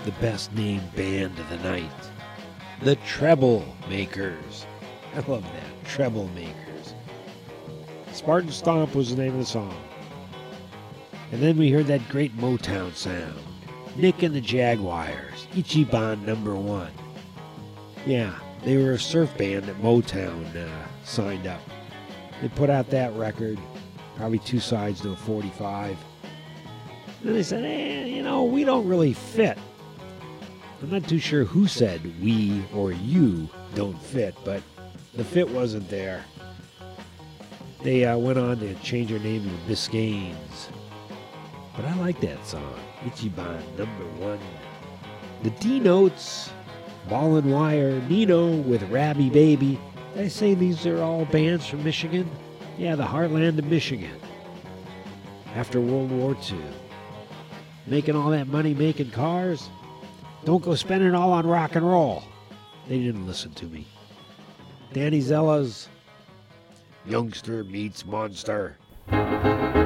the best named band of the night, the Treble Makers. I love that, Treble Makers. Spartan Stomp was the name of the song. And then we heard that great Motown sound, Nick and the Jaguars, Ichiban #1. Yeah, they were a surf band that Motown signed up. They put out that record, probably 2 sides to a 45. And they said, we don't really fit. I'm not too sure who said we or you don't fit, but the fit wasn't there. They went on to change their name to Biscaynes. But I like that song, Ichiban #1. The D-Notes, Ball and Wire, Nino with Rabbi Baby. Did I say these are all bands from Michigan? Yeah, the heartland of Michigan. After World War II. Making all that money making cars? Don't go spending it all on rock and roll. They didn't listen to me. Danny Zella's Youngster Meets Monster.